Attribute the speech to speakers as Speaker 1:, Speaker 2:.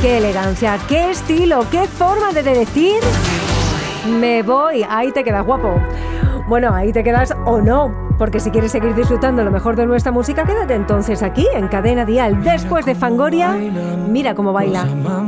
Speaker 1: Qué elegancia, qué estilo, qué forma de decir me voy. Ahí te quedas, guapo. Bueno, ahí te quedas o no, porque si quieres seguir disfrutando lo mejor de nuestra música, quédate entonces aquí en Cadena Dial. Después de Fangoria, mira cómo baila.